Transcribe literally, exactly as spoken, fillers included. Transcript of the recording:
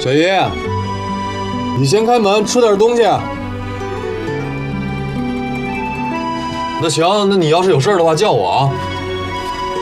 小姨，你先开门，吃点东西。那行，那你要是有事的话叫我啊。